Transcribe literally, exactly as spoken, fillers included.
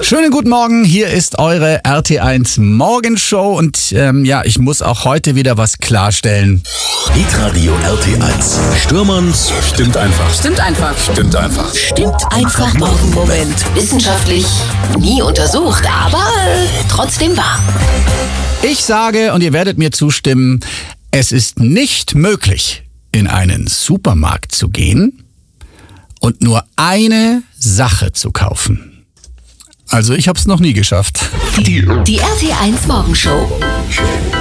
Schönen guten Morgen, hier ist eure R T eins Morgenshow und ähm, ja, ich muss auch heute wieder was klarstellen. Hitradio R T eins. Stürmerns stimmt einfach. Stimmt einfach. Stimmt einfach. Stimmt einfach. Morgenmoment. Wissenschaftlich nie untersucht, aber äh, trotzdem wahr. Ich sage, und ihr werdet mir zustimmen, es ist nicht möglich, in einen Supermarkt zu gehen und nur eine Sache zu kaufen. Also ich habe es noch nie geschafft. Die R T eins Morgenshow.